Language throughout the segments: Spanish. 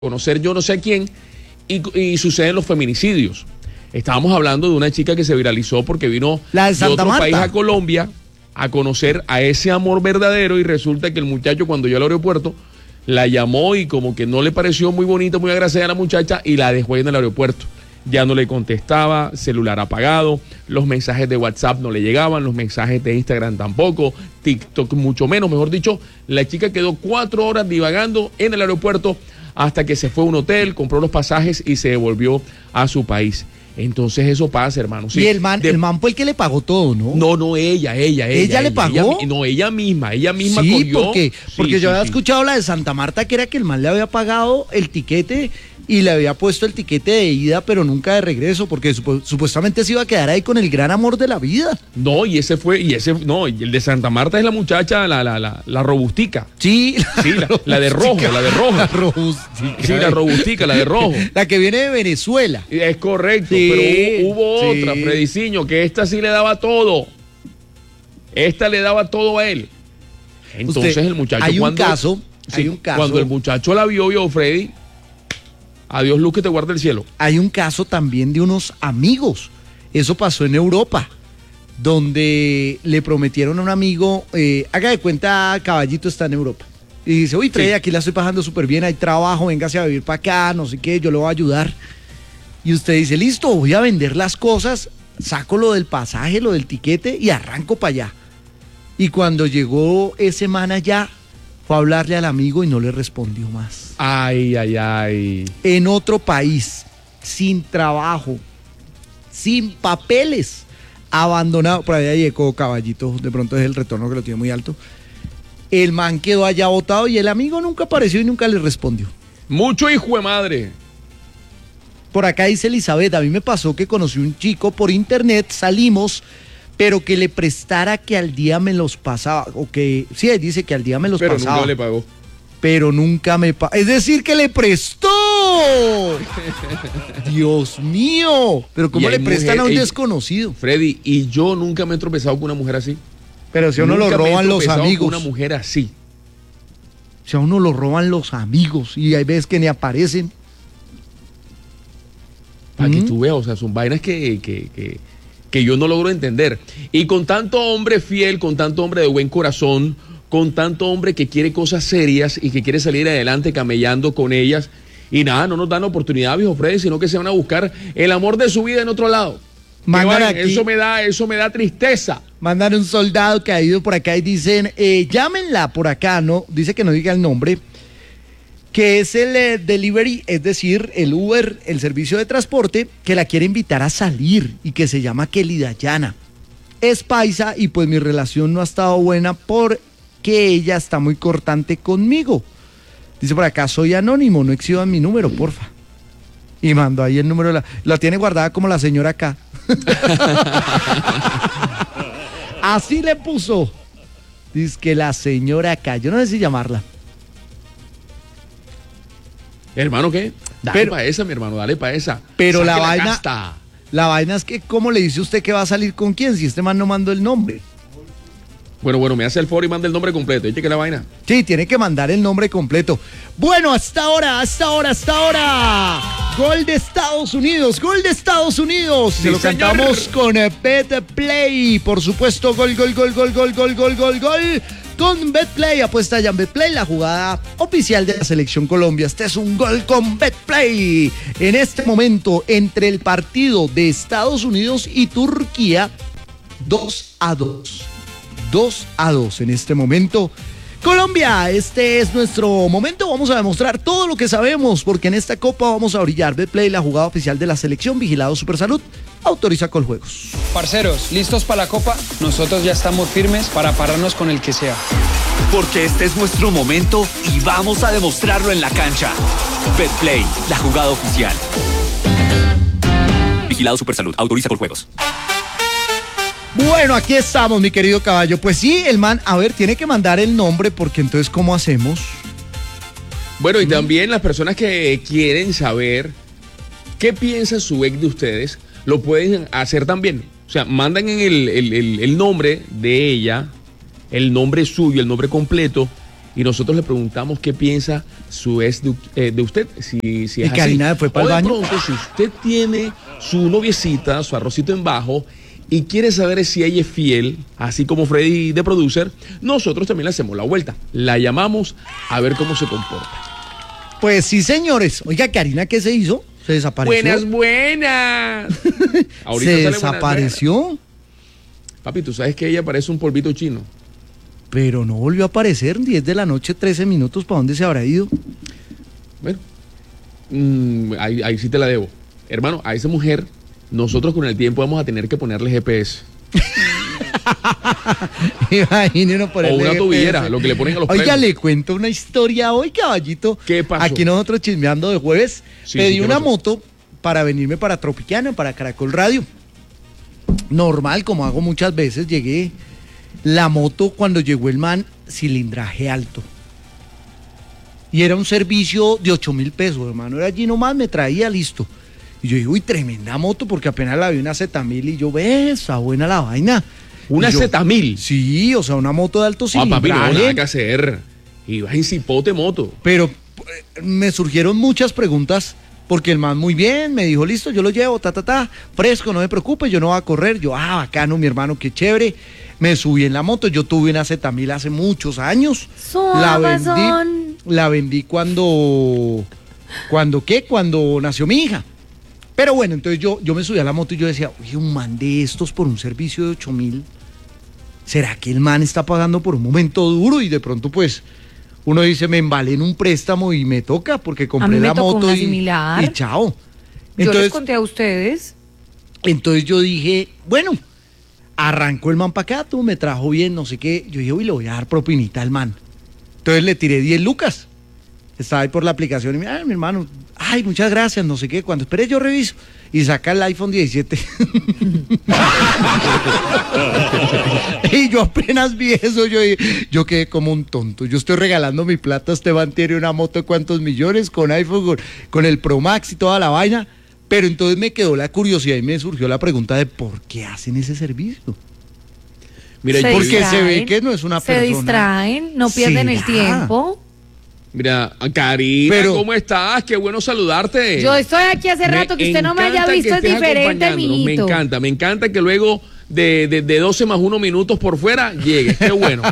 conocer yo no sé a quién, y suceden los feminicidios. Estábamos hablando de una chica que se viralizó porque vino de otro país a Colombia a conocer a ese amor verdadero, y resulta que el muchacho, cuando llegó al aeropuerto, la llamó y como que no le pareció muy bonita, muy agraciada a la muchacha, y la dejó ahí en el aeropuerto. Ya no le contestaba, celular apagado, los mensajes de WhatsApp no le llegaban, los mensajes de Instagram tampoco, TikTok mucho menos. Mejor dicho, la chica quedó 4 horas divagando en el aeropuerto hasta que se fue a un hotel, compró los pasajes y se devolvió a su país. Entonces eso pasa, hermano. Sí. Y el man fue el que le pagó todo, ¿no? No, ella. ¿Ella le pagó? Ella misma sí, cogió. Porque yo había escuchado la de Santa Marta, que era que el man le había pagado el tiquete y le había puesto el tiquete de ida, pero nunca de regreso, porque supuestamente se iba a quedar ahí con el gran amor de la vida. No, y el de Santa Marta es la muchacha, la robustica. Sí, la de rojo. La robustica. Sí, la robustica, la de rojo. La que viene de Venezuela. Es correcto, sí, pero hubo otra, Frediciño, que esta sí le daba todo. Esta le daba todo a él. Entonces el muchacho, hay un caso. Cuando el muchacho la vio, Freddy, adiós luz que te guarde el cielo. Hay un caso también de unos amigos. Eso pasó en Europa, donde le prometieron a un amigo, haga de cuenta, Caballito está en Europa. Y dice, uy, Freddy, aquí la estoy pasando súper bien, hay trabajo, véngase a vivir para acá, no sé qué, yo le voy a ayudar. Y usted dice, listo, voy a vender las cosas, saco lo del pasaje, lo del tiquete y arranco para allá. Y cuando llegó ese man allá, fue a hablarle al amigo y no le respondió más. Ay. En otro país, sin trabajo, sin papeles, abandonado. Por allá llegó Caballito, de pronto es el retorno que lo tiene muy alto. El man quedó allá botado y el amigo nunca apareció y nunca le respondió. Mucho hijo de madre. Por acá dice Elizabeth, a mí me pasó que conocí un chico por internet, salimos, pero que le prestara que al día me los pasaba, o que, sí, dice que al día me los pasaba. Pero nunca le pagó. Pero nunca me pagó. Es decir, que le prestó. Dios mío. Pero ¿cómo le prestan a un desconocido? Freddy, y yo nunca me he tropezado con una mujer así. Pero si a uno lo roban los amigos. Con una mujer así. Si a uno lo roban los amigos y hay veces que ni aparecen. Para que tú veas, o sea, son vainas que yo no logro entender. Y con tanto hombre fiel, con tanto hombre de buen corazón, con tanto hombre que quiere cosas serias y que quiere salir adelante camellando con ellas, y nada, no nos dan oportunidad, viejo Freddy, sino que se van a buscar el amor de su vida en otro lado. Eso me da tristeza. Mandan un soldado que ha ido por acá y dicen, llámenla por acá, ¿no? Dice que no diga el nombre, que es el delivery, es decir, el Uber, el servicio de transporte, que la quiere invitar a salir y que se llama Kelly Dayana. Es paisa y pues mi relación no ha estado buena porque ella está muy cortante conmigo. Dice por acá, soy anónimo, no exhiban mi número, porfa. Y mandó ahí el número, la tiene guardada como la señora acá. Así le puso. Dice que la señora acá, yo no sé si llamarla. Hermano, ¿qué? Dale para esa, mi hermano, dale para esa. Pero la vaina es que, ¿cómo le dice usted que va a salir con quién si este man no mandó el nombre? Bueno, me hace el favor y manda el nombre completo. ¿Y qué la vaina? Sí, tiene que mandar el nombre completo. Bueno, hasta ahora. Gol de Estados Unidos. Se lo cantamos con BetPlay. Por supuesto, gol. Con BetPlay, apuesta ya en BetPlay, la jugada oficial de la Selección Colombia. Este es un gol con BetPlay. En este momento, entre el partido de Estados Unidos y Turquía, 2-2. 2-2 en este momento. Colombia, este es nuestro momento. Vamos a demostrar todo lo que sabemos, porque en esta copa vamos a brillar. BetPlay, la jugada oficial de la selección, vigilado Supersalud, autoriza Coljuegos. Parceros, ¿listos para la copa? Nosotros ya estamos firmes para pararnos con el que sea. Porque este es nuestro momento y vamos a demostrarlo en la cancha. BetPlay, la jugada oficial. Vigilado Supersalud, autoriza Coljuegos. Bueno, aquí estamos, mi querido caballo. Pues sí, el man, a ver, tiene que mandar el nombre, porque entonces, ¿cómo hacemos? Bueno, y también las personas que quieren saber qué piensa su ex de ustedes, lo pueden hacer también. O sea, mandan en el nombre de ella, el nombre suyo, el nombre completo, y nosotros le preguntamos qué piensa su ex de usted, si es y Karina así. fue para el baño. De pronto, si usted tiene su noviecita, su arrocito en bajo, y quiere saber si ella es fiel, así como Freddy de producer, nosotros también le hacemos la vuelta. La llamamos a ver cómo se comporta. Pues sí, señores. Oiga, Karina, ¿qué se hizo? Se desapareció. Buenas. Ahorita se sale desapareció. Buenas. Papi, tú sabes que ella parece un polvito chino. Pero no volvió a aparecer. 10 de la noche, 13 minutos. ¿Para dónde se habrá ido? Bueno, ahí sí te la debo. Hermano, a esa mujer, nosotros con el tiempo vamos a tener que ponerle GPS. Imagínense por o una tobillera, lo que le ponen a los Oiga, premios. le cuento una historia hoy, caballito. ¿Qué pasó? Aquí nosotros chismeando de jueves, pedí una moto para venirme para Tropicana, para Caracol Radio. Normal, como hago muchas veces, llegué. La moto, cuando llegó el man, cilindraje alto. Y era un servicio de 8.000 pesos, hermano. Era allí nomás, me traía listo. Y yo digo, uy, tremenda moto, porque apenas la vi una Z1000 y yo, está buena la vaina. ¿Una Z1000? Sí, o sea, una moto de alto cilindraje. cilindraje. Papi, no, nada que hacer. Ibas en cipote moto. Pero me surgieron muchas preguntas, porque el man muy bien, me dijo, listo, yo lo llevo, fresco, no me preocupe, yo no voy a correr. Yo, bacano, mi hermano, qué chévere. Me subí en la moto, yo tuve una Z1000 hace muchos años. La vendí cuando nació mi hija. Pero bueno, entonces yo me subí a la moto y yo decía, oye, un man de estos por un servicio de 8.000, ¿será que el man está pagando por un momento duro? Y de pronto pues uno dice, me embalé en un préstamo y me toca porque compré la moto y chao. Entonces, yo les conté a ustedes. Entonces yo dije, bueno, arrancó el man para acá, tú me trajo bien, no sé qué. Yo dije, uy, le voy a dar propinita al man. Entonces le tiré 10 lucas. Estaba ahí por la aplicación y mi hermano, muchas gracias, no sé qué. Cuando esperé yo reviso y saca el iPhone 17. Y yo apenas vi eso, yo quedé como un tonto. Yo estoy regalando mi plata, Esteban tiene una moto de cuántos millones con iPhone, con el Pro Max y toda la vaina. Pero entonces me quedó la curiosidad y me surgió la pregunta de ¿por qué hacen ese servicio? Mira, porque se ve que no es una persona. Se distraen, no pierden el tiempo. Mira, Karina, ¿cómo estás? Qué bueno saludarte. Yo estoy aquí hace rato, que usted no me haya visto, es diferente, mijito. Me encanta que luego de 12 más 1 minutos por fuera llegues. Qué bueno.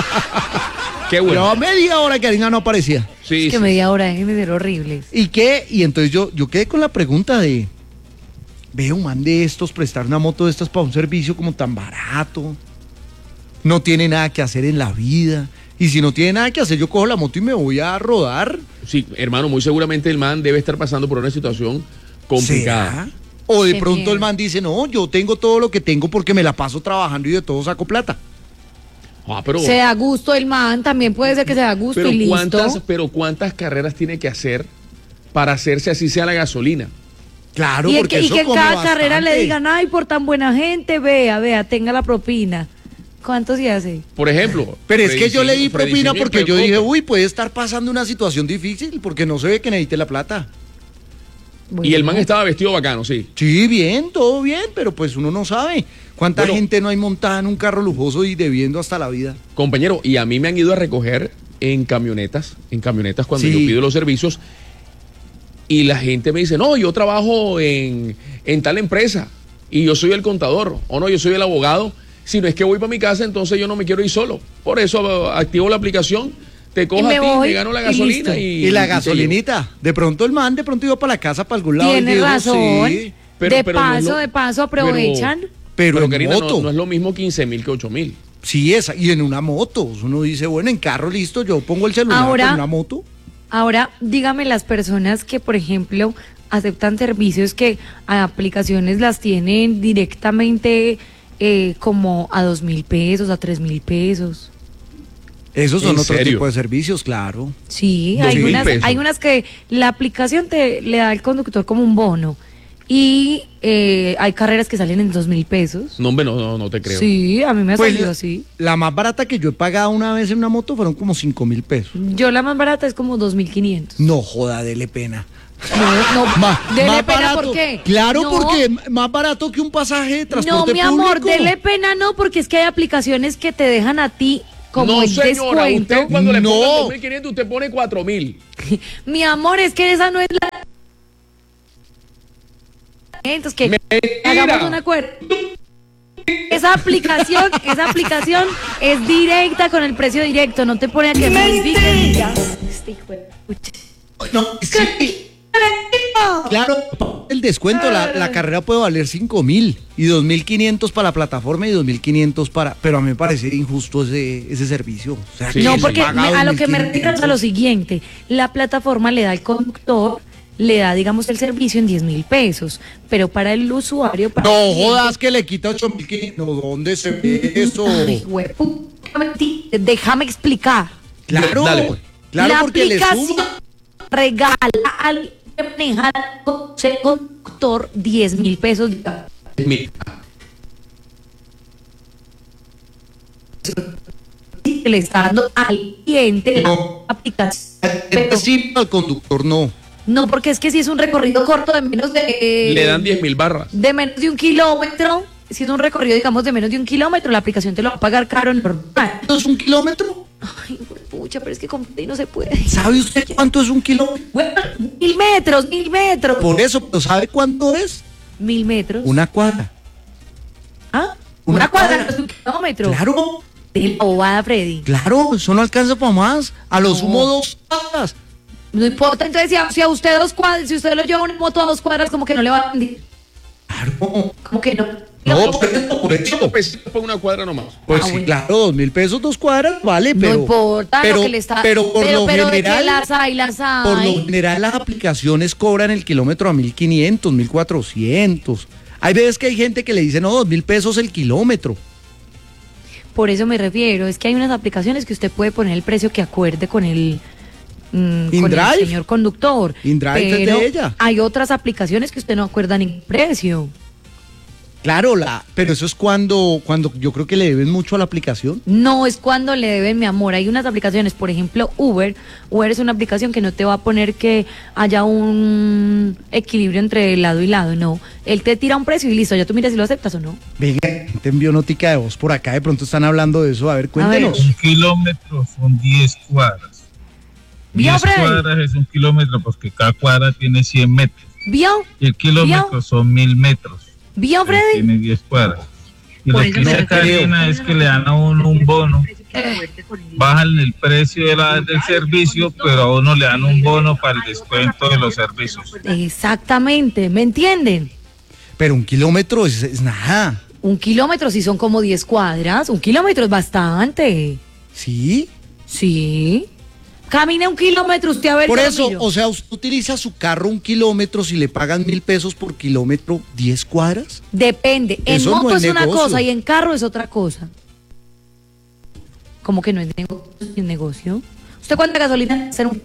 Qué bueno. Pero a media hora Karina no aparecía. Sí, es que media hora dejen de ser horribles. ¿Y qué? Y entonces yo quedé con la pregunta de, veo un man de estos prestar una moto de estas para un servicio como tan barato. No tiene nada que hacer en la vida. Y si no tiene nada que hacer, yo cojo la moto y me voy a rodar. Sí, hermano, muy seguramente el man debe estar pasando por una situación complicada. ¿Será? O de pronto el man dice, no, yo tengo todo lo que tengo porque me la paso trabajando y de todo saco plata. Pero, se da gusto el man, también puede ser que se da gusto y listo. Pero ¿cuántas carreras tiene que hacer para hacerse así sea la gasolina? Claro, y porque que, eso y que en come cada bastante. carrera le digan, ay, por tan buena gente, vea, tenga la propina. ¿Cuánto se hace? Por ejemplo. Pero es que yo le di propina porque yo dije, uy, puede estar pasando una situación difícil porque no se ve que necesite la plata. Bueno. Y el man estaba vestido bacano, sí. Sí, bien, todo bien, pero pues uno no sabe cuánta gente no hay montada en un carro lujoso y debiendo hasta la vida. Compañero, y a mí me han ido a recoger en camionetas cuando yo pido los servicios y la gente me dice, no, yo trabajo en tal empresa y yo soy el contador, o no, yo soy el abogado. Si no es que voy para mi casa, entonces yo no me quiero ir solo. Por eso activo la aplicación, te cojo a ti, me gano la gasolina y la gasolinita. De pronto el man, iba para la casa, para algún lado. Tiene razón. Sí. De paso aprovechan. Pero Karina, moto. No es lo mismo 15.000 que 8.000. Sí, y en una moto. Uno dice, bueno, en carro listo, yo pongo el celular en una moto. Ahora, dígame las personas que, por ejemplo, aceptan servicios que a aplicaciones las tienen directamente como a 2.000 pesos, a 3.000 pesos. Esos son otro tipo de servicios, claro. Sí, hay unas que la aplicación le da al conductor como un bono. Y hay carreras que salen en 2.000 pesos. No, hombre, no te creo. Sí, a mí me ha salido así. La más barata que yo he pagado una vez en una moto fueron como 5.000 pesos. Yo la más barata es como 2.500. No joda, dele pena. No, dele más pena, barato. ¿por qué? Claro, porque más barato que un pasaje de transporte público. No, mi amor, dele pena no, porque es que hay aplicaciones que te dejan a ti como no, el señora, descuento. usted cuando le No. ponga 2.500, usted pone 4.000. Mi amor, es que esa no es la... Entonces, que Mentira. hagamos un acuerdo. Esa aplicación es directa con el precio directo, no te pone a que modifiquen. Este hijo de pucha. No, sí. Claro, el descuento, la carrera puede valer 5.000 y 2.500 para la plataforma y 2.500 para... Pero a mí me parece injusto ese servicio. O sea, Sí, No, sí, porque paga a lo que me 2.500. refiero es a lo siguiente, la plataforma le da al conductor, le da, digamos, el servicio en 10.000 pesos, pero para el usuario... Para No el cliente- jodas que le quita 8.500. No, ¿dónde se ve eso? Ay, hueputa, déjame explicar. Claro, Dale, pues. claro, La porque le aplicación suma. regala al que maneja el conductor 10.000 pesos. Mira, Le está dando al cliente No. la aplicación. Pero Sí, al conductor no. no, porque es que si es un recorrido corto de menos de... le dan 10.000 barras. de menos de 1 kilómetro, si es un recorrido, digamos, de menos de 1 kilómetro, la aplicación te lo va a pagar caro normal. ¿Cuánto es 1 kilómetro? Ay, pucha, pero es que con y no se puede. ¿Sabe usted cuánto es 1 kilómetro? Bueno, 1.000 metros, 1.000 metros. Por eso, ¿pero sabe cuánto es? 1.000 metros. Una cuadra. ¿Ah? una Una cuadra cuadra. no es 1 kilómetro. Claro, De la bobada, Freddy. claro, eso no alcanza para más. A lo No. sumo 2 cuadras. No importa, entonces si a usted 2 cuadras, si usted lo lleva en moto a 2 cuadras, como que no le va a rendir. Claro. Como que no. No, por eso. 5 pesos para una cuadra nomás. Pues Ah, sí, bueno. claro, 2.000 pesos, 2 cuadras, vale, No pero... importa pero, lo que le está... pero por lo de que general... las hay, las hay. Por lo general las aplicaciones cobran el kilómetro a 1.500, 1.400. Hay veces que hay gente que le dice, no, 2.000 pesos el kilómetro. Por eso me refiero, es que hay unas aplicaciones que usted puede poner el precio que acuerde con el, con el InDrive. señor conductor. InDrive es de pero ella. hay otras aplicaciones que usted no acuerda ningún precio. Claro, pero eso es cuando yo creo que le deben mucho a la aplicación. No es cuando le deben, mi amor. Hay unas aplicaciones, por ejemplo, Uber. Uber es una aplicación que no te va a poner que haya un equilibrio entre lado y lado, no. Él te tira un precio y listo, ya tú miras si lo aceptas o no. Venga, te envió notica de voz por acá, de pronto están hablando de eso. A ver, cuéntenos. ver. 1 kilómetro son 10 cuadras. ¿Vio, 10 Freddy? cuadras es 1 kilómetro porque cada cuadra tiene 100 metros. ¿Vio? Y el kilómetro son 1.000 metros. ¿Vio, Freddy? Tiene 10 cuadras. Y Por lo eso que me dice refiero. Karina es que le dan a uno un bono. Bajan el precio del servicio, pero a uno le dan un bono para el descuento de los servicios. Exactamente, ¿me entienden? Pero 1 kilómetro es nada. 1 kilómetro si son como 10 cuadras. 1 kilómetro es bastante. ¿Sí? Sí. Camine 1 kilómetro, usted a ver. Por yo lo eso, miro. o sea, usted utiliza su carro 1 kilómetro si le pagan 1.000 pesos por kilómetro, 10 cuadras. Depende. En Eso no moto es es una negocio. cosa y en carro es otra cosa. ¿Cómo que no es negocio? ¿Usted cuánta gasolina hacer un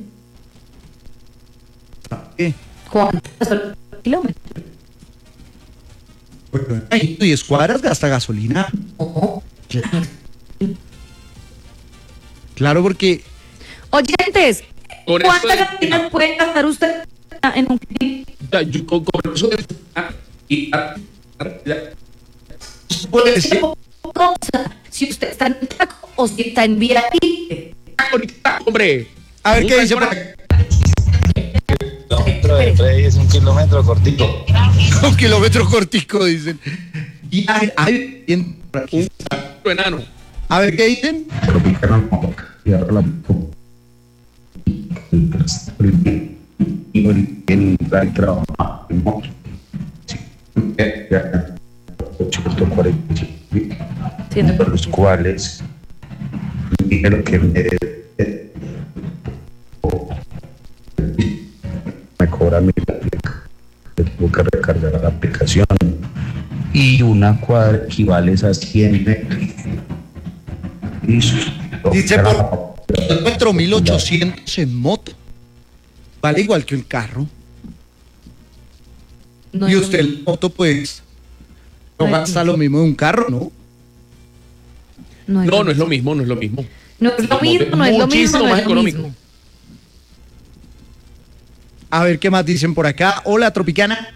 ¿Qué? cuánta gasolina por kilómetro? Ay, 10 cuadras gasta gasolina. No. Claro, porque Oyentes, Con ¿cuánta eso- gasolina puede gastar usted en un kilómetro? Ya, yo con eso puede decir, Cosa, si usted está en un taco o si está en vía libre. hombre. a ver qué Un dice por taxi- acá. kilómetro de Freddy es 1 kilómetro cortito. 1 kilómetro cortico, dicen. Y bien, por aquí. Un enano. A ver qué dicen. Los cuales dijeron que me cobra mi tengo que recargar la aplicación y una cuadra equivale a 100 metros. Listo. Dice por kilómetro 1.800 en moto. Vale igual que un carro. No Y es lo usted mismo. en moto, pues, no No es gasta lo lo mismo de un carro, ¿no? No es No, lo no es lo mismo. mismo, no es lo mismo. No es lo mismo, no es lo mismo, Muchísimo no más es lo económico. mismo. A ver qué más dicen por acá. Hola, Tropicana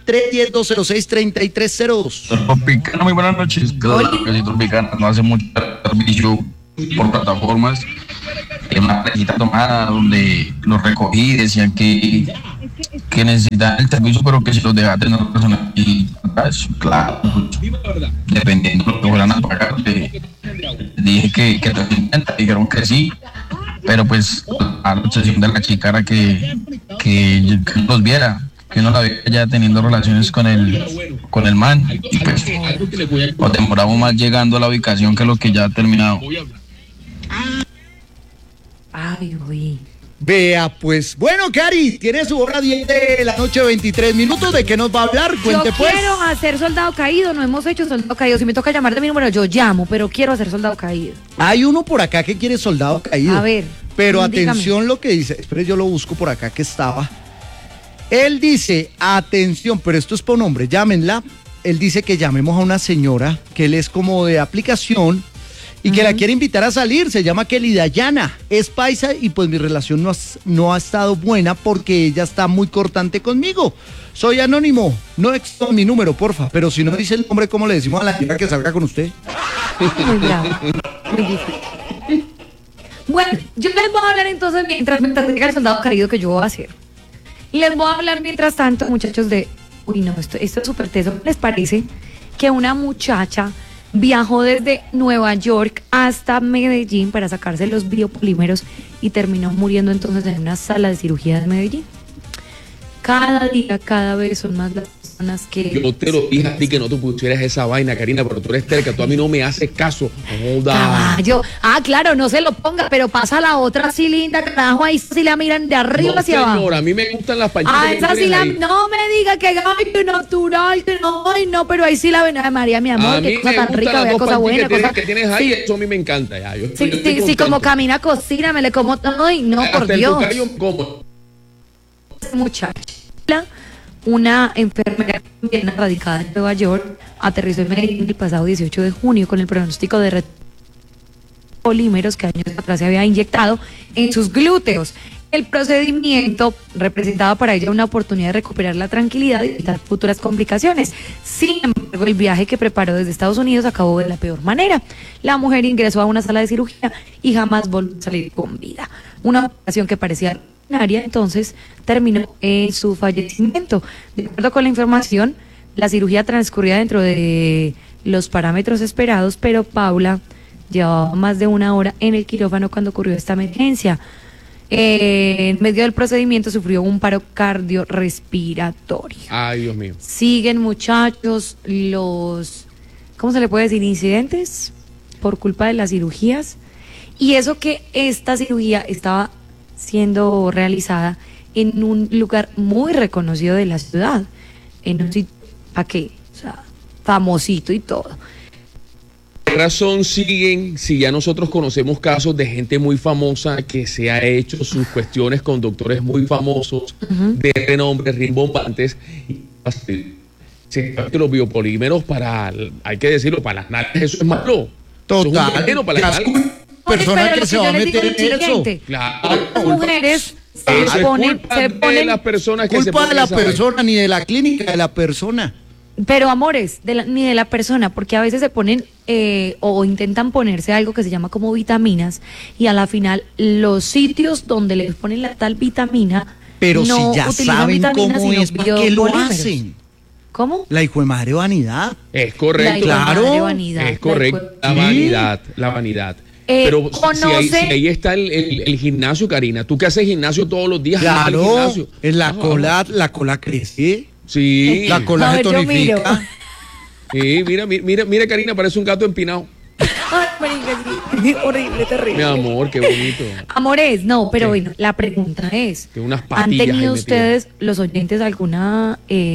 310-206-3302. Tropicana, muy buenas noches. Claro que sí, Tropicana, no hace mucho servicio por plataformas una parejita tomada donde los recogí, decían que necesitaban el servicio, pero que si los dejaba tener una persona y claro, dependiendo de lo que fueran a pagar, dije que dijeron que sí, pero pues la obsesión de la chica era que los viera, que uno la veía ya teniendo relaciones con el man, y pues nos demoramos más llegando a la ubicación que lo que ya ha terminado. Ay, uy. Vea, pues, bueno, Cari, tiene su hora 10 de la noche, 23 minutos. ¿De qué nos va a hablar? Cuente, yo pues. quiero hacer soldado caído, no hemos hecho soldado caído. Si me toca llamar de mi número, yo llamo, pero quiero hacer soldado caído. Hay uno por acá que quiere soldado caído. A ver. Pero dígame. atención lo que dice. Espere, yo lo busco por acá que estaba. Él dice, atención, pero esto es por un hombre, llámenla. Él dice que llamemos a una señora que él es como de aplicación y que la quiere invitar a salir. Se llama Kelly Dayana, es paisa y pues mi relación no ha estado buena porque ella está muy cortante conmigo. Soy anónimo, no expongo mi número, porfa, pero si no dice el nombre, ¿cómo le decimos a la chica que salga con usted? Muy bravo, muy difícil. Bueno, yo les voy a hablar entonces mientras diga el soldado caído que yo voy a hacer. Les voy a hablar mientras tanto, muchachos, de... Uy, no, esto es súper teso. ¿Les parece que una muchacha viajó desde Nueva York hasta Medellín para sacarse los biopolímeros y terminó muriendo entonces en una sala de cirugía de Medellín? Cada día, cada vez son más las personas que... Yo te lo dije a ti que no te pusieras esa vaina, Karina, pero tú eres terca, tú a mí no me haces caso. Joda. Caballo. Claro, no se lo ponga, pero pasa la otra así linda, carajo, ahí sí la miran de arriba no, hacia abajo. A mí me gustan las panchitas. Esa sí la... No me diga que ay, natural, que no, ay, no, pero ahí sí la ven. Ay, María, mi amor, qué cosa tan rica, vea cosa buena. Que tienes ahí, sí. Eso a mí me encanta. Ya. Sí, como camina, cocina, me le como... Ay, no, por Dios. Muchacha. Una enfermera bien radicada en Nueva York aterrizó en Medellín el pasado 18 de junio con el pronóstico de polímeros que años atrás se había inyectado en sus glúteos. El procedimiento representaba para ella una oportunidad de recuperar la tranquilidad y evitar futuras complicaciones. Sin embargo, el viaje que preparó desde Estados Unidos acabó de la peor manera. La mujer ingresó a una sala de cirugía y jamás volvió a salir con vida. Una operación que parecía entonces terminó en su fallecimiento. De acuerdo con la información, la cirugía transcurría dentro de los parámetros esperados, pero Paula llevaba más de una hora en el quirófano cuando ocurrió esta emergencia. En medio del procedimiento sufrió un paro cardiorrespiratorio. Ay, Dios mío. Siguen, muchachos, los, ¿cómo se le puede decir? Incidentes por culpa de las cirugías. Y eso que esta cirugía estaba siendo realizada en un lugar muy reconocido de la ciudad, en un sitio, ¿para qué? O sea, famosito y todo. ¿Qué razón siguen si ya nosotros conocemos casos de gente muy famosa que se ha hecho sus cuestiones con doctores muy famosos, de renombre, rimbombantes, y que los biopolímeros hay que decirlo, para las nalgas eso es malo? Total. Eso es un para las nalgas. Persona que se va a meter en eso. Claro. Las mujeres se ponen de las personas que culpa de la persona, ni de la clínica, de la persona. Pero amores, ni de la persona, porque a veces se ponen o intentan ponerse algo que se llama como vitaminas y a la final los sitios donde les ponen la tal vitamina, pero no si ya saben cómo es, ¿para qué lo hacen? ¿Cómo? La hijo de madre vanidad. Es correcto. Claro. Es correcto. La vanidad. Pero si ahí está el gimnasio, Karina. Tú que haces gimnasio todos los días. Claro, en la cola crece. Sí. La cola se tonifica. Sí, mira, Karina, parece un gato empinado. Ay, horrible, terrible. Mi amor, qué bonito. Amores, no, pero bueno, la pregunta es, ¿han tenido ustedes, los oyentes, alguna,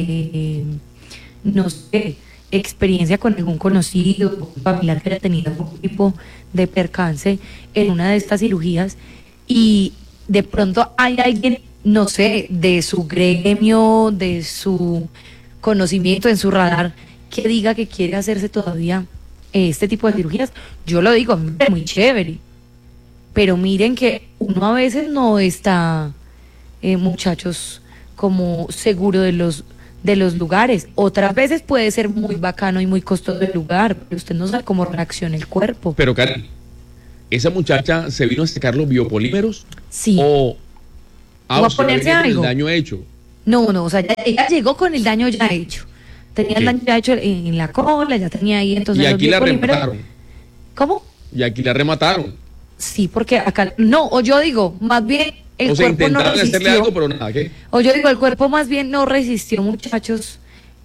no sé, experiencia con algún conocido, un familiar que haya tenido algún tipo de percance en una de estas cirugías y de pronto hay alguien, no sé, de su gremio, de su conocimiento, en su radar, que diga que quiere hacerse todavía este tipo de cirugías? Yo lo digo, muy chévere, pero miren que uno a veces no está, muchachos, como seguro de los lugares. Otras veces puede ser muy bacano y muy costoso el lugar, pero usted no sabe cómo reacciona el cuerpo. Pero, Karen, ¿esa muchacha se vino a sacar los biopolímeros? Sí. ¿O a ponerse algo? El daño hecho? No, o sea, ella llegó con el daño ya hecho. Tenía el daño ya hecho en la cola, ya tenía ahí entonces. Y aquí la remataron. ¿Cómo? Y aquí la remataron. Sí, porque acá, no, o yo digo, más bien el o sea, cuerpo no resistió. Hacerle algo, pero nada, ¿qué? O yo digo, el cuerpo más bien no resistió, muchachos,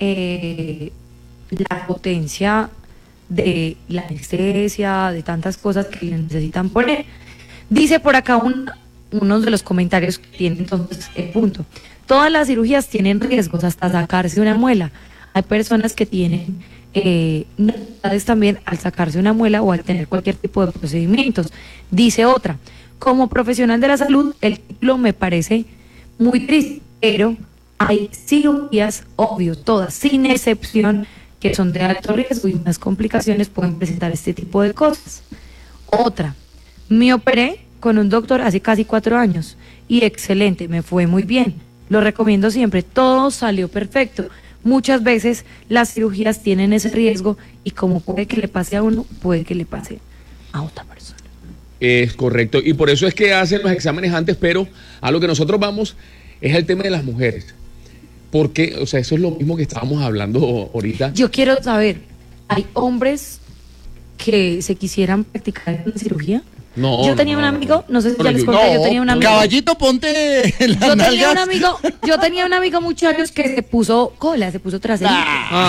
la potencia de la anestesia, de tantas cosas que le necesitan poner. Dice por acá uno de los comentarios que tiene entonces el punto. Todas las cirugías tienen riesgos, hasta sacarse una muela. Hay personas que tienen novedades también al sacarse una muela o al tener cualquier tipo de procedimientos. Dice otra, como profesional de la salud, el título me parece muy triste, pero hay cirugías, obvio, todas, sin excepción, que son de alto riesgo y unas complicaciones pueden presentar este tipo de cosas. Otra, me operé con un doctor hace casi 4 años y excelente, me fue muy bien. Lo recomiendo siempre, todo salió perfecto. Muchas veces las cirugías tienen ese riesgo y como puede que le pase a uno, puede que le pase a otra persona. Es correcto, y por eso es que hacen los exámenes antes, pero a lo que nosotros vamos es el tema de las mujeres. Porque, o sea, eso es lo mismo que estábamos hablando ahorita. Yo quiero saber, ¿hay hombres que se quisieran practicar una cirugía? No, yo tenía un amigo, no sé si ya les conté, yo tenía un amigo. Caballito, ponte yo tenía un amigo muchachos que se puso cola, se puso trasera.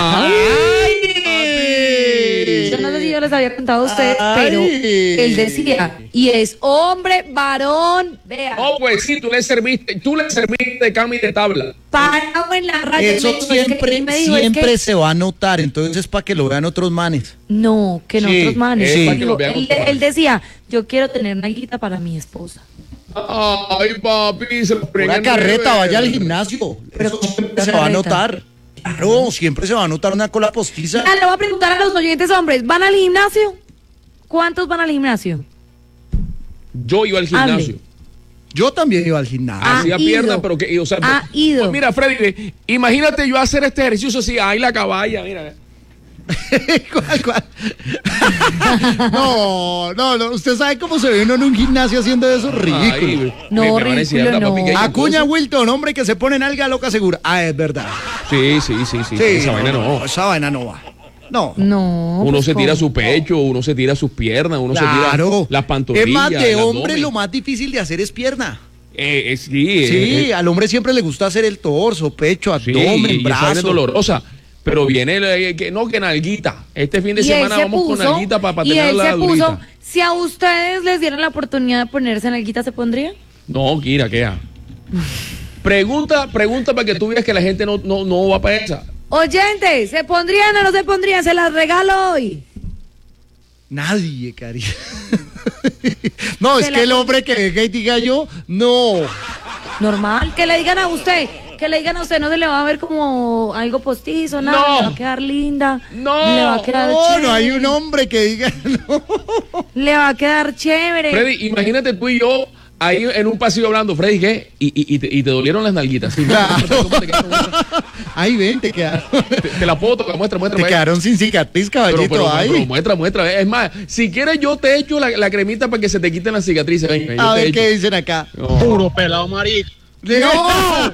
Yo no sé si yo les había contado a ustedes, pero él decía, y es hombre, varón, vea. Oh, pues sí, tú le serviste de cama y de tabla. Parado en la raya. Eso siempre se va a notar, entonces es para que lo vean otros manes. No, que no otros manes. Sí. Él decía, yo quiero tener una guita para mi esposa. Ay, papi, se lo Una carreta, vaya al gimnasio. Eso siempre se va a notar. Claro, siempre se va a notar una cola postiza. Le voy a preguntar a los oyentes hombres, ¿van al gimnasio? ¿Cuántos van al gimnasio? Yo iba al gimnasio. Yo también iba al gimnasio. Hacía piernas, pero que, o sea, ido. Pues mira, Freddy, imagínate yo hacer este ejercicio así, ay, la caballa, mira. ¿Cuál? No, usted sabe cómo se ve uno en un gimnasio haciendo eso, ridículo. No, ridículo, no. Acuña Wilton, hombre que se pone en alga loca segura. Ah, es verdad. Sí. Esa vaina no. Esa vaina no va. No. Uno pues se tira su pecho, uno se tira sus piernas, uno se tira las pantorrillas. Es más, de hombre lo más difícil de hacer es pierna. Sí, al hombre siempre le gusta hacer el torso, pecho, abdomen, brazo. Esa es dolorosa. Pero viene que nalguita. Este fin de semana vamos con nalguita para tener la durita. Si a ustedes les dieran la oportunidad de ponerse nalguita, ¿se pondría? No, Kira, ¿qué? Pregunta para que tú veas que la gente no va para esa. Oyentes, ¿se pondrían o no se pondrían? Se las regalo hoy. Nadie, cariño. No, es que el hombre que venga y diga yo, no. Normal, que le digan a usted, no se le va a ver como algo postizo, nada, no. Le va a quedar linda. No, le va a quedar chévere. No hay un hombre que diga no. Le va a quedar chévere. Freddy, imagínate tú y yo ahí en un pasillo hablando, Freddy, ¿qué? Y te dolieron las nalguitas. Sí, claro. Ahí ven, te quedaron. Te la puedo tocar, muestra. Te quedaron sin cicatriz, caballito. Pero muestra. Es más, si quieres yo te echo la cremita para que se te quiten las cicatrices. Ven, a ver qué dicen acá. Puro pelado marico. No.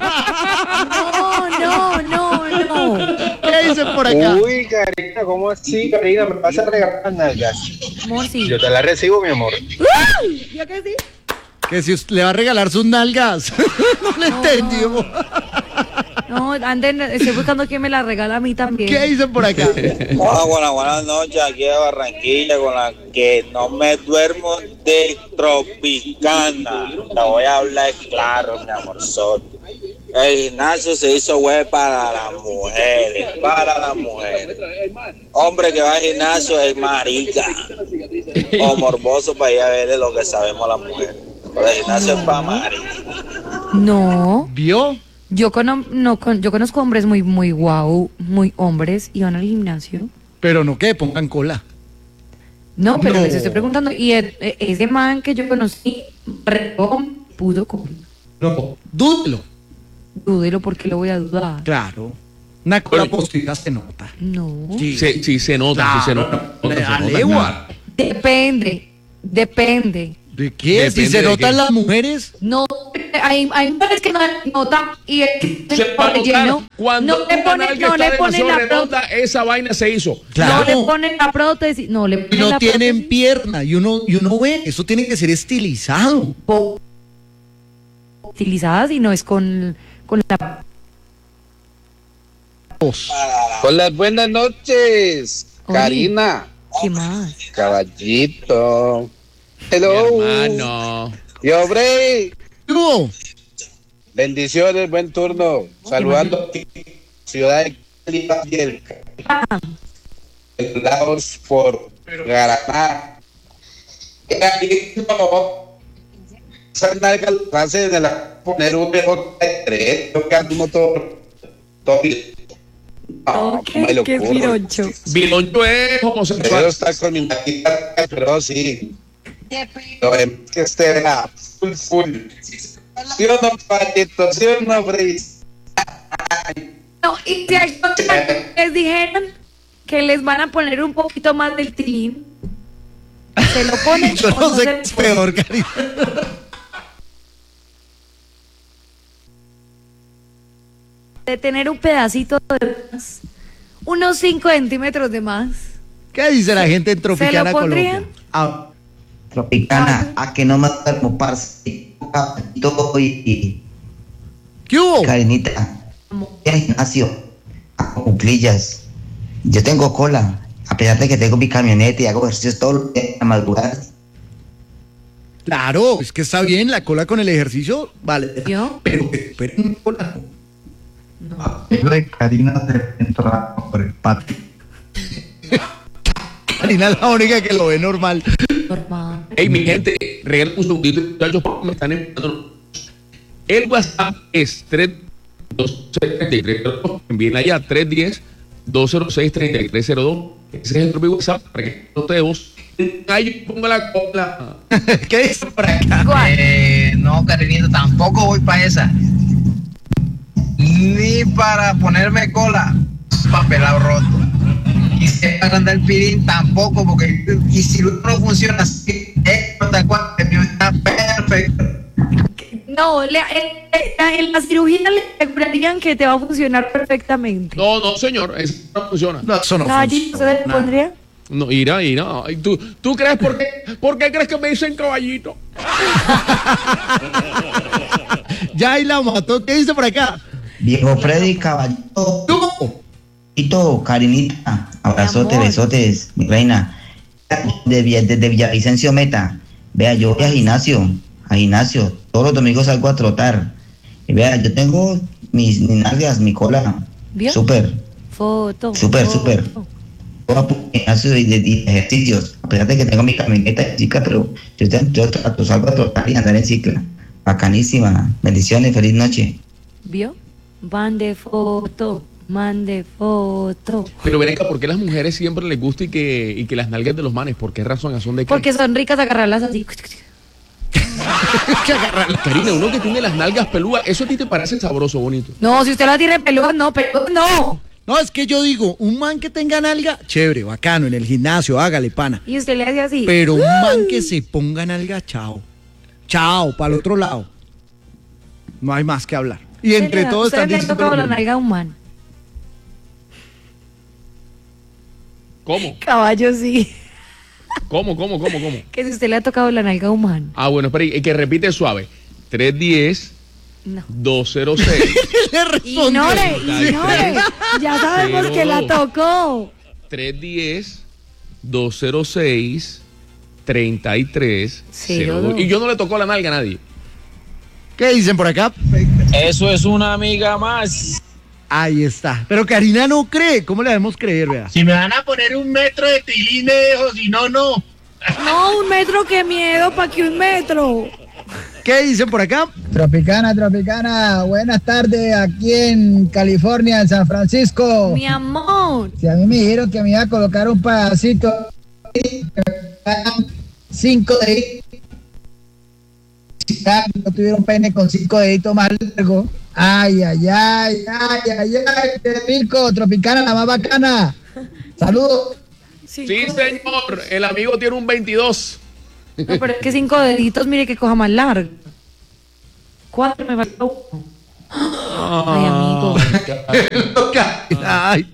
¿Qué dicen por acá? Uy, Karina, ¿cómo así, Karina? ¿Me vas a regalar las nalgas? Amor, sí. Yo te las recibo, mi amor. ¿Ya que sí? Que si usted le va a regalar sus nalgas. No le entendió. No, anden, estoy buscando quien me la regala a mí también. ¿Qué dicen por acá? Hola, buenas noches, aquí de Barranquilla, con la que no me duermo de Tropicana. La voy a hablar claro, mi amor sol. El gimnasio se hizo web para las mujeres. Hombre que va al gimnasio es marica o morboso para ir a ver lo que sabemos las mujeres. Pero el gimnasio es para marica. No. ¿Vio? Yo conozco hombres muy guau, muy hombres, y van al gimnasio. Pero no que pongan cola. No, pero les estoy preguntando, y ese man que yo conocí, pudo con. No, dúdelo. Dúdelo, porque lo voy a dudar. Claro. Una cola postiza se nota. No. Sí, se nota, claro. sí se nota. Igual. Depende. Depende. ¿De qué? Depende Si se de notan qué. las mujeres. No, hay mujeres que no le notan y el que Se va a relleno, notar. Cuando no le una ponen, nalga no está le ponen demasiado la redonda, esa vaina se hizo. Claro. No le ponen la prótesis, no le ponen No la tienen prótesis. pierna y uno ve, eso tiene que ser estilizado. Utilizadas y no es con la... Hola, buenas noches, Oye. Karina, ¿Qué más? caballito. Hello. Hermano. Y hombre, No, bendiciones, buen turno. Saludando a ti, ciudad de Cali y el Laos por Garaná. Esa nalga la hace de la poner un mejor de tres, yo que ando todo. Ok, me lo qué ocurre. pirocho. Biloncho es homosexual. Pero está con mi naquita, pero sí. Pero que esté vea, full. ¿Sí o no, Pachito? ¿Sí o no, Freddy? No, y si hay otras que les dijeran que les van a poner un poquito más del tilín, se lo ponen. yo o no sé se qué lo es ponen. peor, Karina. De tener un pedacito de más, unos 5 centímetros de más. ¿Qué dice la gente en Tropicana, pondrían? Colombia? Ah, Tropicana, a que no me duermo, parce. Y ¿qué hubo? Karinita, voy al gimnasio, hago cuclillas. Yo tengo cola, a pesar de que tengo mi camioneta y hago ejercicios todos los días a madrugar. Claro, es que está bien la cola con el ejercicio, vale. ¿Yo? Pero esperen, cola. Lo de Karina se entra por el patio. Karina es la única que lo ve normal. Normal. Hey, mi gente, regalen un segundito, muchachos, porque me están enviando. El WhatsApp es 312-3302. Envíen allá 310-206-3302. Ese es el propio WhatsApp para que no te vos. Ay, yo pongo la cola. ¿Qué dice por acá? No, Karinita, tampoco voy para esa. Ni para ponerme cola, papelado roto. Y si es para andar el pirín, tampoco, porque y si no funciona así, esto está perfecto. No, en la cirugía le asegurarían que te va a funcionar perfectamente. No, señor, eso no funciona. No, eso no Caballito, ¿se le pondría? No, irá. Ay, ¿Tú crees por qué crees que me dicen caballito? Ya ahí la mató. ¿Qué dice por acá? Viejo Freddy, caballito. ¿Tú? Karinita, abrazotes, amor. besotes, mi reina. Desde Villavicencio Meta. Vea, yo voy a gimnasio. Todos los domingos salgo a trotar. Y vea, yo tengo mis nalgas, mi cola. ¿Vio? Súper. Foto. Todo a gimnasio y de ejercicios. A pesar de que tengo mi camioneta chica, pero yo salgo a trotar y andar en cicla. Bacanísima. Bendiciones, feliz noche. ¿Vio? Mande foto. Pero ven acá, ¿por qué a las mujeres siempre les gusta y que las nalgas de los manes? ¿Por qué razón? ¿A son de qué? Porque son ricas agarrarlas así. Karina, uno que tiene las nalgas peludas, ¿eso a ti te parece sabroso, bonito? No, si usted la tiene peluda, no, peluda no. No, es que yo digo, un man que tenga nalga, chévere, bacano, en el gimnasio, hágale, pana. Y usted le hace así. Pero un man que se ponga nalga, chao. Chao, para el otro lado. No hay más que hablar. Y entre todos ¿Usted están le ha diciendo tocado lo la mismo. nalga a un man? ¿Cómo? Caballo, sí. ¿Cómo? Que si usted le ha tocado la nalga a un man. Ah, bueno, espera, y que repite suave. 310 No. 206 Le respondió. Ignore. Ya sabemos que la tocó. 310 206 33 02. Y yo no le tocó la nalga a nadie. ¿Qué dicen por acá? Eso es una amiga más. Ahí está. Pero Karina no cree. ¿Cómo le debemos creer, vea? Si me van a poner 1 metro de tilín, me dejo, si no, no. No, 1 metro, qué miedo, ¿para qué 1 metro? ¿Qué dicen por acá? Tropicana, buenas tardes aquí en California, en San Francisco. Mi amor. Si a mí me dijeron que me iba a colocar un pedacito, 5 deditos. Si no tuviera un pene con 5 deditos más largo. Ay, Mirko, Tropicana, la más bacana. Saludos. Sí, señor. El amigo tiene un 22. No, pero es que 5 deditos, mire que coja más largo. 4 me falta 1. Ay, amigo. Ay,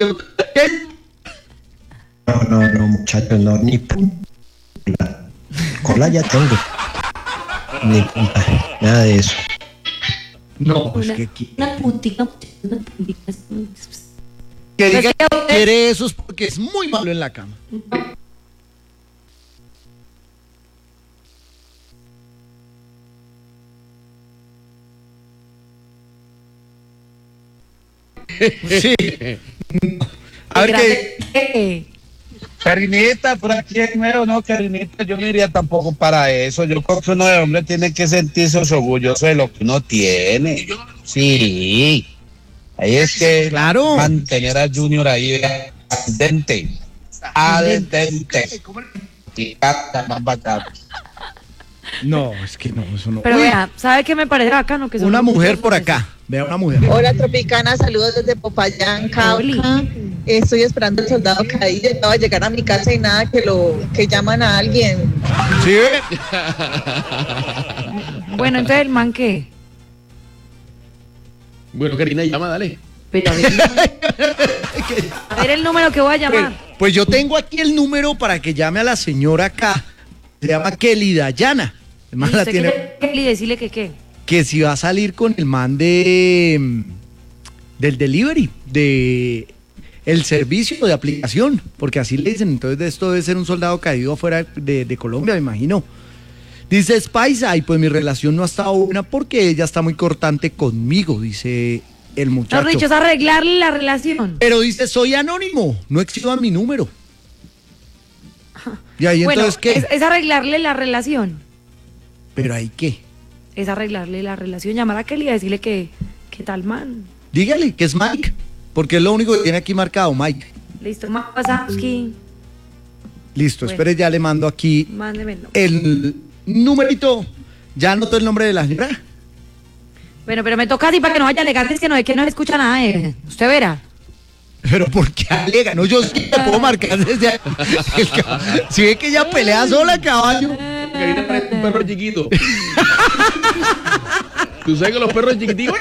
No, muchachos, no, ni punta. Cola ya tengo. Ni punta, nada de eso. No, es que aquí. Una puntica. Que diga que quiere eso es porque es muy malo en la cama. Sí. A ver qué. Karinita, por aquí de nuevo, no, Karinita, yo no iría tampoco para eso. Yo creo que uno de hombre tiene que sentirse orgulloso de lo que uno tiene. Sí. Ahí es que mantener a Junior ahí adentente. Y capta más bacano. No, es que no, eso no. Pero vea, ¿sabe qué me parece bacano? Que una mujer por acá. Vea, una mujer. Hola, Tropicana, saludos desde Popayán, Cauca. Estoy esperando al soldado caído. Acaba de llegar a mi casa y nada, que llaman a alguien. ¿Sí? Bueno, entonces el man, ¿qué? Bueno, Karina, llama, dale. Pero a ver el número que voy a llamar. Pues yo tengo aquí el número para que llame a la señora acá. Se llama Kelly Dayana. ¿Usted quiere Kelly decirle que qué? Que si va a salir con el man del delivery, de el servicio de aplicación, porque así le dicen. Entonces de esto debe ser un soldado caído afuera de Colombia, me imagino. Dice Spice, pues mi relación no ha estado buena porque ella está muy cortante conmigo, dice el muchacho. No, dicho, es arreglarle la relación. Pero dice, soy anónimo, no exhiban mi número. Y ahí bueno, entonces, ¿qué? Es arreglarle la relación. ¿Pero ahí qué? Es arreglarle la relación, llamar a Kelly y decirle que tal man. Dígale que es Mike, porque es lo único que tiene aquí marcado, Mike. Listo, Mike Wazowski. Listo, Bueno. espere, ya le mando aquí Mándeme el numerito. ¿Ya anotó el nombre de la señora? Bueno, pero me toca así para que no vaya a alegar, es que no se escucha nada. Usted verá. Pero ¿por qué alega? No, yo sí le puedo marcar desde si ve que ella pelea sola, caballo. Karina parece un perro chiquito. Tú sabes que los perros chiquititos.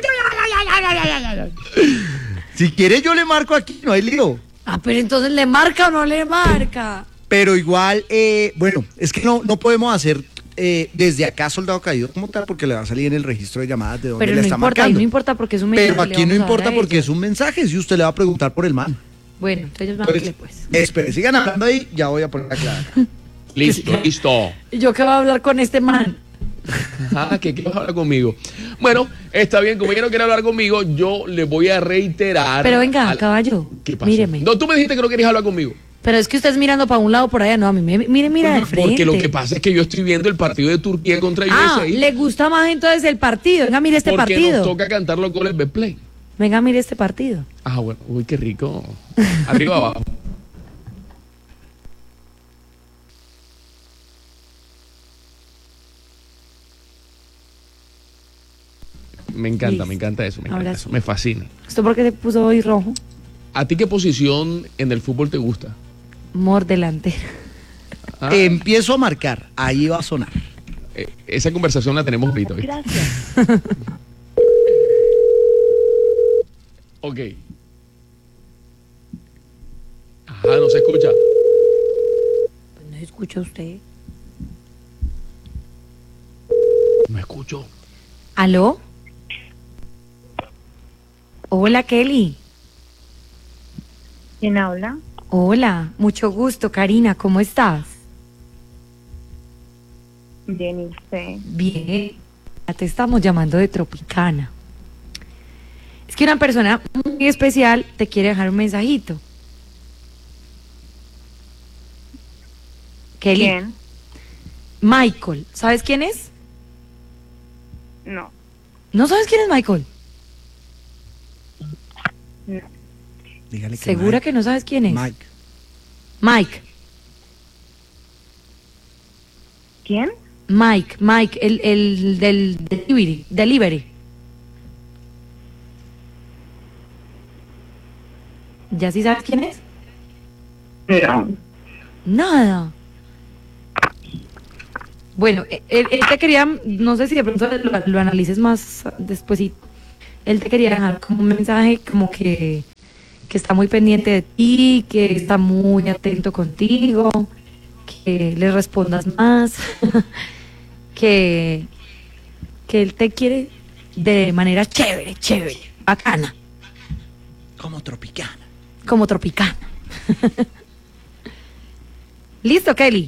Si quiere yo le marco aquí, no hay lío. Ah, pero entonces ¿le marca o no le marca? Pero igual, bueno, es que no podemos hacer desde acá soldado caído como tal, porque le va a salir en el registro de llamadas de donde pero le no está importa, marcando. No importa porque es un mensaje. Pero aquí no importa porque es un mensaje, si usted le va a preguntar por el man. Bueno, entonces márquele pues. Espere, sigan hablando ahí, ya voy a poner acá. Listo. ¿Y yo qué voy a hablar con este man? ¿Qué vas a hablar conmigo? Bueno, está bien, como ella no quiere hablar conmigo, yo le voy a reiterar. Pero venga, caballo, ¿Qué pasó? míreme. No, tú me dijiste que no querías hablar conmigo. Pero es que usted es mirando para un lado por allá, no, a mí mira de frente. Porque lo que pasa es que yo estoy viendo el partido de Turquía contra USA. ¿Le gusta más entonces el partido? Venga, mire este porque partido. nos toca cantar los goles de play. Venga, mire este partido. Bueno, uy, qué rico. Arriba, abajo. Me encanta eso, me fascina. ¿Esto por qué se puso hoy rojo? ¿A ti qué posición en el fútbol te gusta? Delantero. Empiezo a marcar, ahí va a sonar. Esa conversación la tenemos ahorita. Gracias. Ok. No se escucha. Pues no se escucha usted. No escucho. ¿Aló? Hola, Kelly. ¿Quién habla? Hola, mucho gusto, Karina, ¿cómo estás? Bien, ¿y usted? Bien, ya te estamos llamando de Tropicana. Es que una persona muy especial te quiere dejar un mensajito. Kelly. ¿Quién? Michael, ¿sabes quién es? No. ¿No sabes quién es Michael? No. Dígale que ¿Segura Mike. que no sabes quién es? Mike. ¿Quién? Mike, el del delivery. ¿Ya sí sabes quién es? No. Nada. Bueno, él te quería, no sé si de pronto lo analices más después, él te quería dejar como un mensaje como que está muy pendiente de ti, que está muy atento contigo, que le respondas más, que él te quiere de manera chévere, bacana. Como tropicana. Como tropicana. ¿Listo, Kelly?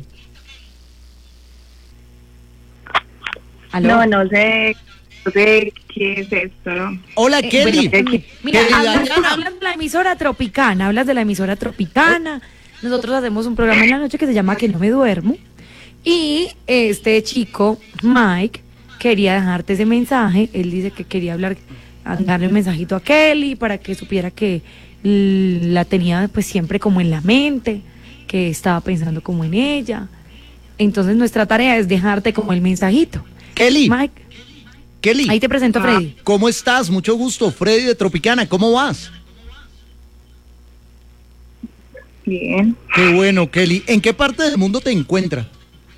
¿Aló? No sé qué es esto, ¿no? Hola, Kelly. Mira, hablas de la emisora Tropicana, Nosotros hacemos un programa en la noche que se llama Que no me duermo. Y este chico, Mike, quería dejarte ese mensaje. Él dice que quería darle un mensajito a Kelly para que supiera que la tenía pues siempre como en la mente, que estaba pensando como en ella. Entonces nuestra tarea es dejarte como el mensajito. Kelly. Mike. Kelly. Ahí te presento a Freddy. ¿Cómo estás? Mucho gusto. Freddy de Tropicana. ¿Cómo vas? Bien. Qué bueno, Kelly. ¿En qué parte del mundo te encuentras?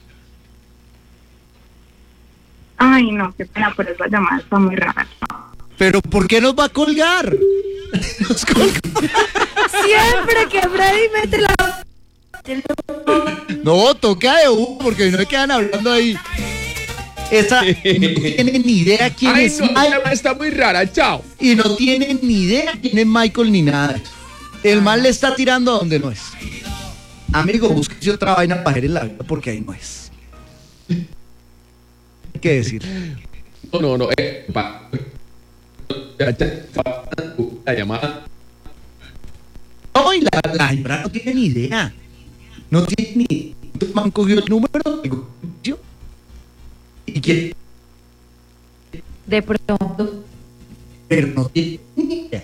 Ay, no, qué pena, pero esa llamada está muy rara. ¿Pero por qué nos va a colgar? Siempre que Freddy mete la... No, toca de porque no me quedan hablando ahí. Esa no tienen ni idea quién es Michael. Está muy rara, chao. Y no tienen ni idea quién es Michael ni nada. El mal le está tirando a donde no es. Amigo, búsquese otra vaina para hacer en la vida porque ahí no es. ¿Qué decir? No. La llamada. No, y la hembra no tiene ni idea. No tiene ni idea. Me han cogido el número. ¿Y quién? De pronto. Pero no tiene ni idea.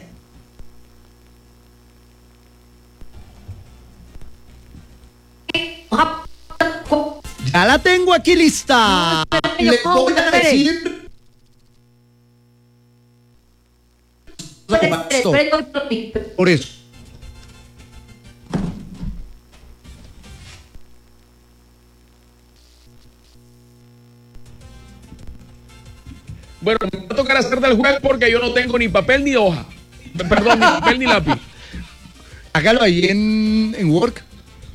Ya la tengo aquí lista. Le voy a decir. Por eso. Bueno, me va a tocar hacer del juez porque yo no tengo ni papel ni hoja. Perdón, ni papel ni lápiz. Hágalo ahí en Work.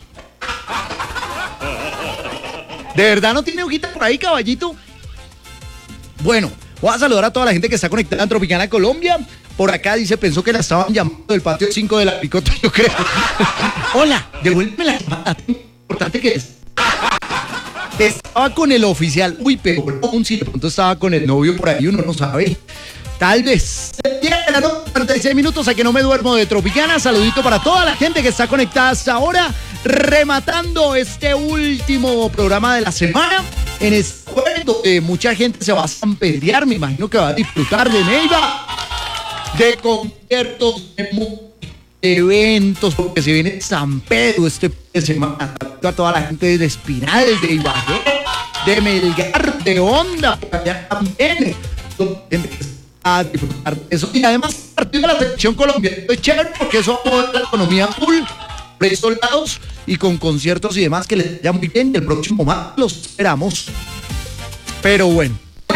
¿De verdad no tiene hojita por ahí, caballito? Bueno, voy a saludar a toda la gente que está conectada en Tropicana Colombia. Por acá dice, pensó que la estaban llamando del patio 5 de la Picota, yo creo. Hola, devuélveme la llamada. Importante que es. Estaba con el oficial. Uy, pero aún si de pronto estaba con el novio por ahí, uno no sabe. Tal vez. Llega la noche, 46 minutos a Que no me duermo de Tropicana. Saludito para toda la gente que está conectada hasta ahora. Rematando este último programa de la semana. En este jueves donde mucha gente se va a zampelear. Me imagino que va a disfrutar de Neiva, de conciertos, de eventos, porque se viene San Pedro este fin de semana. A toda la gente de Espinal, de Ibagué, de Melgar, de Honda, por allá también. A disfrutar de eso. Y además, partido de la selección colombiana es chévere porque eso va a mover la economía full, por esos lados, y con conciertos y demás que les vaya muy bien. Y el próximo martes los esperamos. Pero bueno.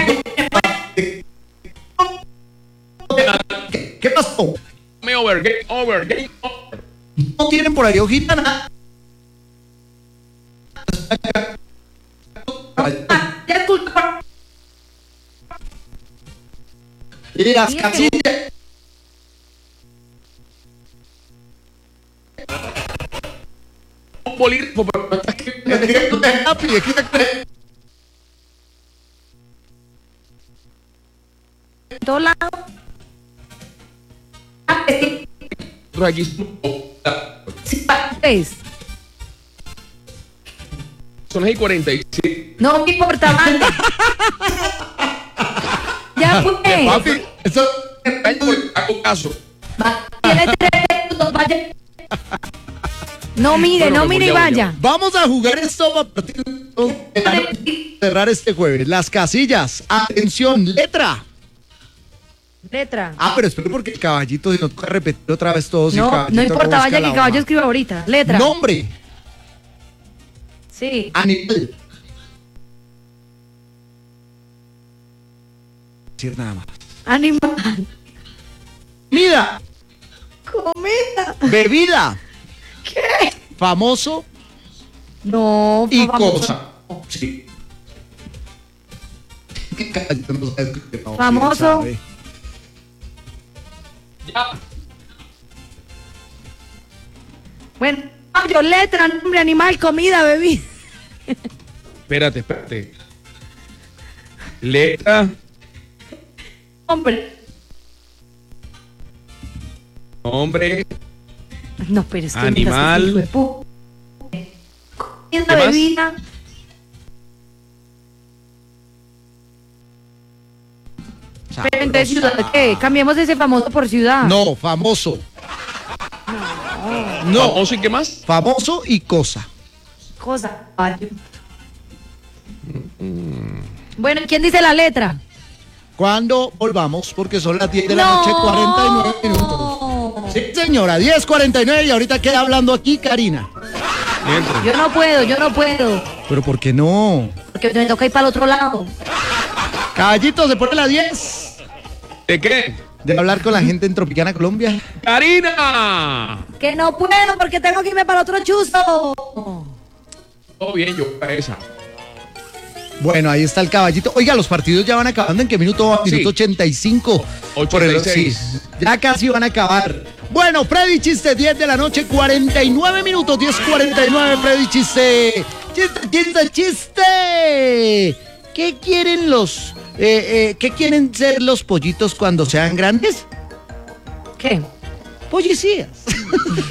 ¿Qué pasó? Game over. No tienen por ahí hojita nada. Y las casillas. Un bolígrafo, pero no está escribiendo. En todo lado. Aquí. Sí, pues. Son las y 46. No me importa, manda. Ya fue. Papi, eso hago caso. Tiene 3 minutos, vaya. No mire, Bueno, no mire y vaya. Vamos a jugar esto a partir de cerrar este jueves. Las casillas. Atención, letra. Letra. Pero espero porque el caballito, si no toca repetir otra vez todo. No, no importa, vaya que caballo escriba ahorita. Letra. Nombre. Sí. Animal. decir nada más. Animal. Comida. Comida. Bebida. ¿Qué? Famoso. No, y famoso. cosa. Sí. Famoso. Ya. Bueno, yo letra, nombre, animal, comida, bebida. Espérate. Letra. Hombre. Nombre. No, pero es que animal. Comida, bebida. Pero entonces, ¿ciudad qué? Cambiemos ese famoso por ciudad. No, famoso. No. ¿Famoso y qué más? Famoso y cosa. Cosa. Bueno, ¿quién dice la letra? Cuando volvamos, porque son las 10 de la noche, 49 minutos. Sí, señora, 10:49 y ahorita queda hablando aquí Karina. Yo no puedo. ¿Pero por qué no? Porque me toca ir para el otro lado. Caballito, se pone la 10. ¿De qué? De hablar con la gente en Tropicana, Colombia. ¡Karina! Que no puedo porque tengo que irme para el otro chuzo. Todo bien, yo para esa. Bueno, ahí está el caballito. Oiga, los partidos ya van acabando. ¿En qué minuto va? Minuto 85. 86. Sí, ya casi van a acabar. Bueno, Freddy Chiste, 10 de la noche, 49 minutos, 10:49, Freddy Chiste. Chiste. ¿Qué quieren qué quieren ser los pollitos cuando sean grandes? ¿Qué? Policías.